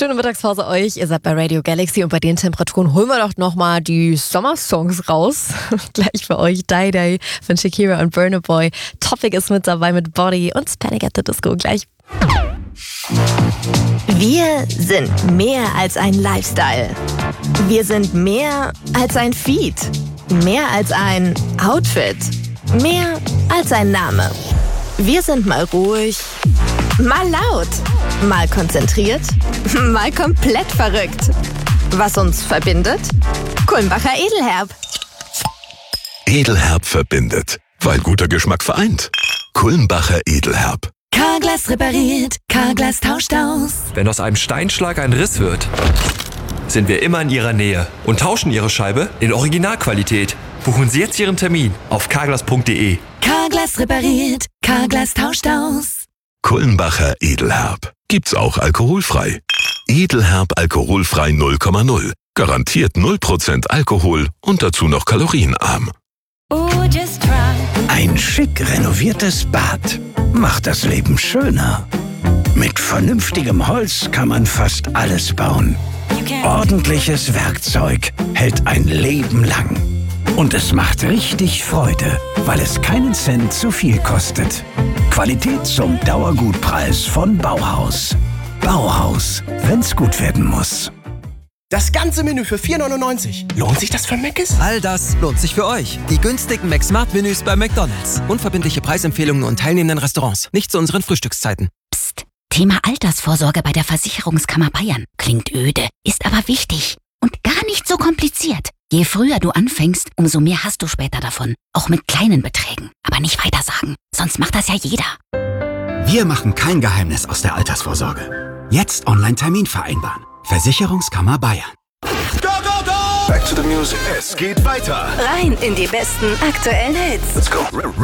Schöne Mittagspause euch. Ihr seid bei Radio Galaxy und bei den Temperaturen holen wir doch nochmal die Sommersongs raus. Gleich für euch Die Day von Shakira und Burna Boy. Topic ist mit dabei mit Body und Panic at the Disco. Gleich. Wir sind mehr als ein Lifestyle. Wir sind mehr als ein Feed. Mehr als ein Outfit. Mehr als ein Name. Wir sind mal ruhig, mal laut, mal konzentriert, mal komplett verrückt. Was uns verbindet? Kulmbacher Edelherb. Edelherb verbindet, weil guter Geschmack vereint. Kulmbacher Edelherb. Carglass repariert, Carglass tauscht aus. Wenn aus einem Steinschlag ein Riss wird, sind wir immer in Ihrer Nähe und tauschen Ihre Scheibe in Originalqualität. Buchen Sie jetzt Ihren Termin auf carglass.de. Carglass repariert, Carglass tauscht aus. Kulmbacher Edelherb. Gibt's auch alkoholfrei. Edelherb alkoholfrei 0,0. Garantiert 0% Alkohol und dazu noch kalorienarm. Ein schick renoviertes Bad macht das Leben schöner. Mit vernünftigem Holz kann man fast alles bauen. Ordentliches Werkzeug hält ein Leben lang. Und es macht richtig Freude, weil es keinen Cent zu viel kostet. Qualität zum Dauergutpreis von Bauhaus. Bauhaus, wenn's gut werden muss. Das ganze Menü für 4,99. Lohnt sich das für Mc's? All das lohnt sich für euch. Die günstigen McSmart-Menüs bei McDonald's. Unverbindliche Preisempfehlungen und teilnehmenden Restaurants. Nicht zu unseren Frühstückszeiten. Psst. Thema Altersvorsorge bei der Versicherungskammer Bayern. Klingt öde, ist aber wichtig. Und gar nicht so kompliziert. Je früher du anfängst, umso mehr hast du später davon. Auch mit kleinen Beträgen. Aber nicht weitersagen. Sonst macht das ja jeder. Wir machen kein Geheimnis aus der Altersvorsorge. Jetzt Online-Termin vereinbaren. Versicherungskammer Bayern. Go, go, go! Back to the music. Es geht weiter. Rein in die besten aktuellen Hits. Let's go.